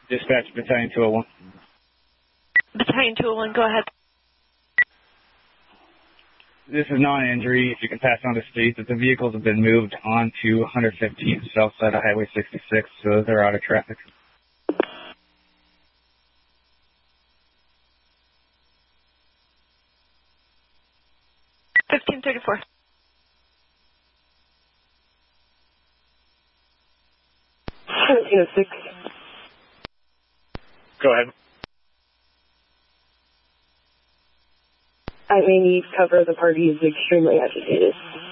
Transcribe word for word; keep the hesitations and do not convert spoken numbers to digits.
Dispatch Battalion two oh one. Battalion two oh one, go ahead. This is non-injury. If you can pass on to state that the vehicles have been moved on to one fifteen south side of Highway sixty-six, so they're out of traffic. fifteen thirty-four. seventeen oh six. Go ahead. I may need cover. The party is extremely agitated.